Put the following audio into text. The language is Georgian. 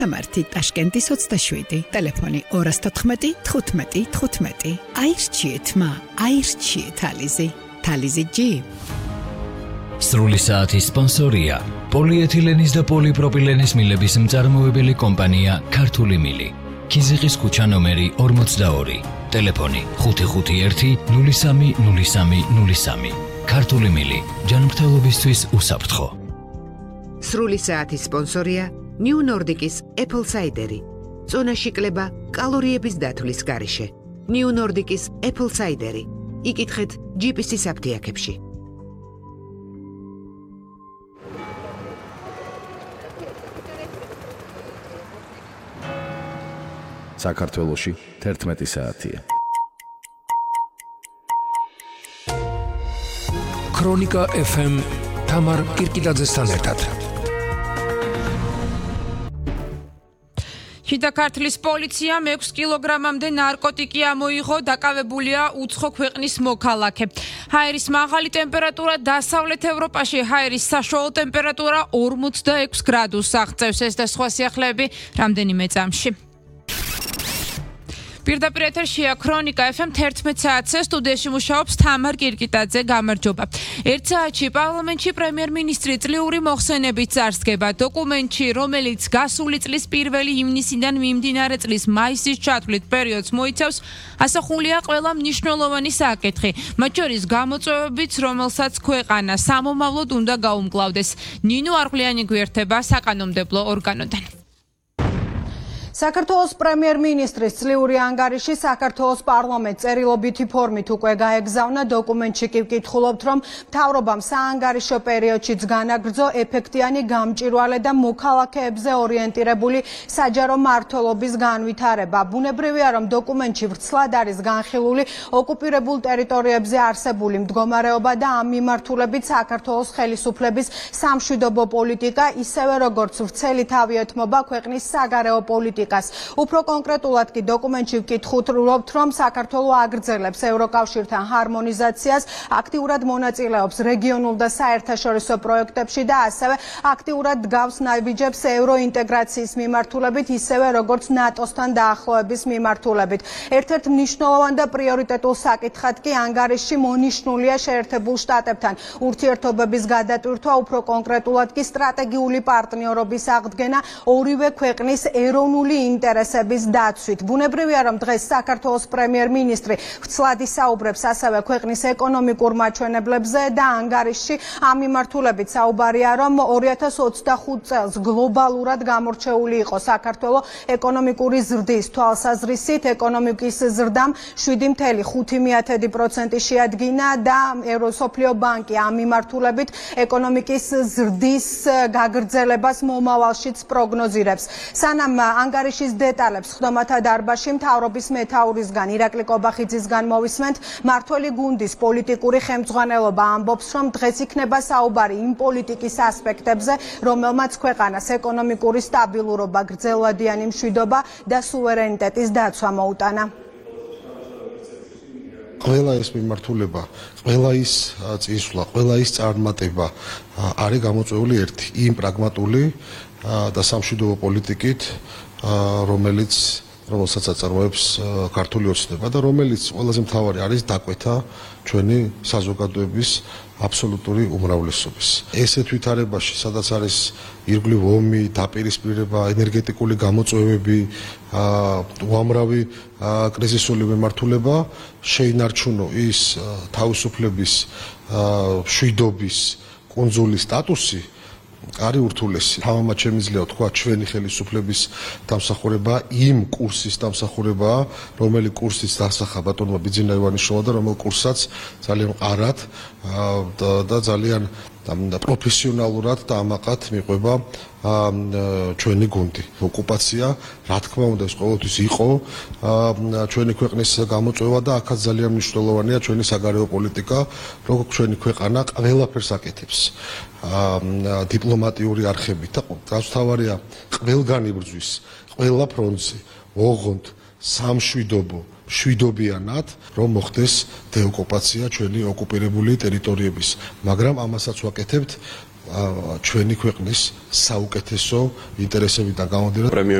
სამართი ტაშკენტის 27, ტელეფონი 214 15 15. აირჩიეთ მა, აირჩიეთ ალიზი. თალიზი ჯი. სრული საათის სპონსორია პოლიეთილენის და პოლიპროპილენის მილების მწარმოებელი კომპანია ქართული მილი. ქიზიყის ქუჩა ნომერი 42, ტელეფონი 551 03 03 03. ქართული მილი, ჯანმრთელობისთვის უსაფრთხო. სრული საათის სპონსორია New Nordic-ის Apple Cider-ი. წონაში კლება კალორიების დათვლის გარეშე. New Nordic-ის Apple Cider-ი. იკითხეთ GPS-ის აფთიაქებში. საქართველოში 11 საათია. ქრონიკა FM თამარ კირკიდაძესთან ერთად. შიდა ქართლის პოლიციამ 6 კილოგრამამდე ნარკოტიკი ამოიღო, დაკავებულია უცხო ქვეყნის მოქალაქე. ჰაერის მაღალი ტემპერატურა დასავლეთ ევროპაში, ჰაერის საშუალო ტემპერატურა 46 გრადუსს აღწევს. ეს და სხვა სიახლეები რამდენიმე წამში. პირდაპირ ეთერშია ქრონიკა FM 11 საათზე, სტუდიაში მუშაობს თამარ კირკიტაძე. გამარჯობა. 1 საათში პარლამენტში პრემიერ-მინისტრი წლიური მოხსენებით წარსდგება. დოკუმენტში, რომელიც გასული წლის 1 ივნისიდან მიმდინარე წლის მაისის ჩათვლით პერიოდს მოიცავს, ასახულია ყველა მნიშვნელოვანი საკითხი, მათ შორის გამოწვევებიც, რომელსაც ქვეყანა სამომავლოდ უნდა გაუმკლავდეს. ნინო არღლიანი გვერდება საკანონმდებლო ორგანოდან. საქართველოს პრემიერ-მინისტრის წლიური ანგარიში საქართველოს პარლამენტს წერილობითი ფორმით უკვე გაეგზავნა. დოკუმენტში კი ვკითხულობთ, რომ მთავრობამ საანგარიშო პერიოდშიც განაგრძო ეფექტიანი, გამჭვირვალე და მოქალაქეებზე ორიენტირებული საჯარო მმართველობის განვითარება. ბუნებრივია, რომ დოკუმენტში ვრცლად არის განხილული ოკუპირებულ ტერიტორიებზე არსებული მდგომარეობა და ამ მიმართულებით საქართველოს ხელისუფლების სამშვიდობო პოლიტიკა, ისევე როგორც ვრცელი თავიეთმობა ქვეყნის საგარეო პოლიტიკას. უფრო კონკრეტულად კი დოკუმენტში ვკითხულობთ, რომ საქართველო აგრძელებს ევროკავშირთან ჰარმონიზაციას, აქტიურად მონაწილეობს რეგიონულ და საერთაშორისო პროექტებში და ასევე აქტიურად დგავს ნაბიჯებს ევროინტეგრაციის მიმართულებით, ისევე როგორც ნატოსთან დაახლოების მიმართულებით. ერთ-ერთ მნიშვნელოვან და პრიორიტეტულ საკითხად კი ანგარიში მონიშნულია შეერთებულ შტატებთან ურთიერთობების გადატვირთვა, უფრო კონკრეტულად კი სტრატეგიული პარტნიორობის აღდგენა ორივე ქვეყნის ეროვნული ინტერესების დაცვით. ბუნებრივია, რომ დღეს საქართველოს პრემიერ-მინისტრი ვრცლად ისაუბრებს ასევე ქვეყნის ეკონომიკურ მაჩვენებლებზე და ანგარიშში ამ მიმართულებით საუბარია, რომ 2025 წელს გლობალურად გამორჩეული იყო საქართველო ეკონომიკური ზრდის თვალსაზრისით. ეკონომიკის ზრდამ 7.5% შეადგინა და მსოფლიო ბანკი ამ მიმართულებით ეკონომიკის ზრდის გაგრძელებას მომავალშიც პროგნოზირებს. სანამ ანგარიშის დეტალებს ხდომათა დარბაზში მთავრობის მეთაურისგან ირაკლი კობახიძისგან მოვისმენთ, მმართველი გუნდის პოლიტიკური ხელმძღვანელობა ამბობს, რომ დღეს იქნება საუბარი იმ პოლიტიკის ასპექტებზე, რომელმაც ქვეყანას ეკონომიკური სტაბილურობა, გრძელვადიანი მშვიდობა და სუვერენიტეტის დაცვა მოუტანა. ყველა ეს მიმართულება, ყველა ის წინსვლა, ყველა ის წარმატება არის გამოწვეული ერთი იმ პრაგმატული და სამშვიდობო პოლიტიკით, რომელსაც აწარმოებს ქართული ოცნება და რომელიც ყველაზე მთავარი არის დაკვეთა ჩვენი საზოგადოების აბსოლუტური უმრავლესობის. ესეთ ვითარებაში, სადაც არის ირგვლივ ომი, დაპირისპირება, ენერგეტიკული გამოწვევები, უამრავი კრიზისული მიმართულება, შეინარჩუნო ის თავისუფლების, მშვიდობის კუნძულის სტატუსი არის ურთულესი. თამამად შემიძლია თქვა ჩვენი ხელისუფლების დამსახურება იმ კურსის დამსახურება, რომელიც კურსის დასახა ბატონმა ბიძინა ივანიშვილმა და რომელ კურსაც ძალიან მყარად და ძალიან პროფესიონალურად და ამაყად მიყვება ჩვენი გუნდი. ოკუპაცია, რა თქმა უნდა, ეს ყოველთვის იყო ჩვენი ქვეყნის გამოწვევა და აქაც ძალიან მნიშვნელოვანია ჩვენი საგარეო პოლიტიკა, როგორც ჩვენი ქვეყანა ყველაფერს აკეთებს დიპლომატიური არხებით და გასთავარია ყველგან იბრძვის, ყველა ფრონტზე, ოღონდ სამშვიდობო შვიდობიანად, რომ მოხდეს დეოკუპაცია ჩვენი ოკუპირებული ტერიტორიების. მაგრამ ამასაც ვაკეთებთ ჩვენი ქვეყნის საუკეთესო ინტერესებიდან გამომდინარე